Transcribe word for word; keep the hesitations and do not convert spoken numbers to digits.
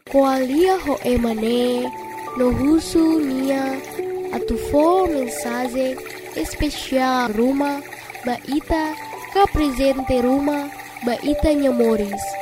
Koalia ho emane no husu nia atufo mensaje especial Ruma ba ita ka presente Ruma ba ita nyamoris.